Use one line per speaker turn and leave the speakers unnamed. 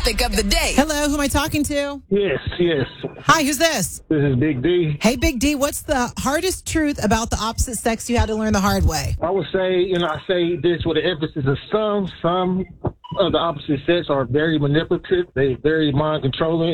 topic of the day.
Hello, who am I talking to?
Yes.
Hi, who's this?
This is Big D.
Hey, Big D, what's the hardest truth about the opposite sex you had to learn the hard way?
I would say, I say this with an emphasis of some of the opposite sex are very manipulative. They're very mind controlling,